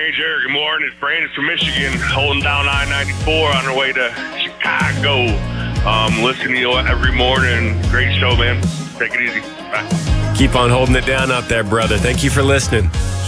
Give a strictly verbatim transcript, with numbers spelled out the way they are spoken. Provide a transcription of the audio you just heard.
Ranger. Good morning. It's Brandon from Michigan, holding down I ninety-four on our way to Chicago. Um, listening to you every morning. Great show, man. Take it easy. Bye. Keep on holding it down out there, brother. Thank you for listening.